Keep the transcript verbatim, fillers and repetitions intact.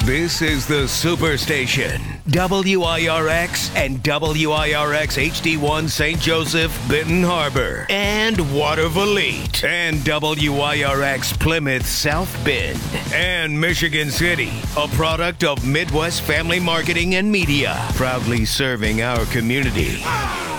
This is the Superstation, W I R X and W I R X H D one Saint Joseph, Benton Harbor, and Watervliet, and W I R X Plymouth South Bend, and Michigan City, a product of Midwest Family Marketing and Media, proudly serving our community.